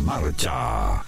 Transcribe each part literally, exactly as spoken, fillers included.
la marcha.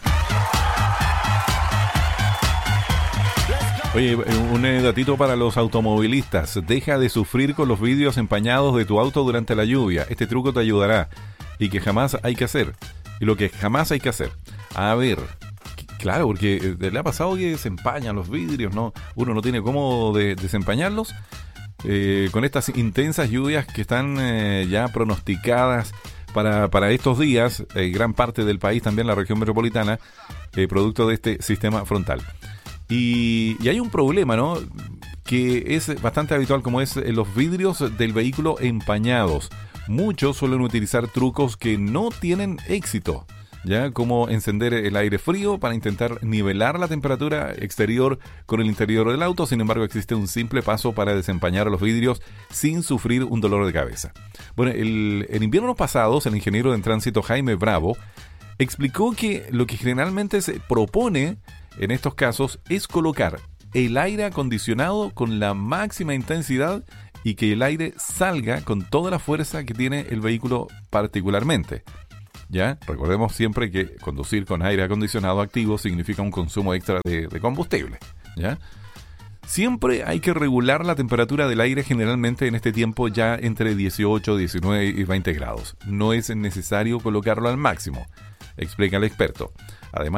Oye, un datito para los automovilistas. Deja de sufrir con los vidrios empañados de tu auto durante la lluvia. Este truco te ayudará. Y que jamás hay que hacer. Y lo que jamás hay que hacer. A ver, claro, porque le ha pasado que se empañan los vidrios, ¿no? Uno no tiene cómo de, desempañarlos. Eh, con estas intensas lluvias que están eh, ya pronosticadas para, para estos días, eh, gran parte del país, también la región metropolitana, eh, producto de este sistema frontal. Y, y hay un problema, ¿no?, que es bastante habitual, como es los vidrios del vehículo empañados. Muchos suelen utilizar trucos que no tienen éxito, ya como encender el aire frío para intentar nivelar la temperatura exterior con el interior del auto. Sin embargo, existe un simple paso para desempañar los vidrios sin sufrir un dolor de cabeza. Bueno, el, en inviernos pasados, el ingeniero en tránsito Jaime Bravo explicó que lo que generalmente se propone en estos casos es colocar el aire acondicionado con la máxima intensidad y que el aire salga con toda la fuerza que tiene el vehículo particularmente. ¿Ya? Recordemos siempre que conducir con aire acondicionado activo significa un consumo extra de, de combustible. ¿Ya? Siempre hay que regular la temperatura del aire, generalmente en este tiempo ya entre dieciocho, diecinueve y veinte grados. No es necesario colocarlo al máximo, explica el experto. Además,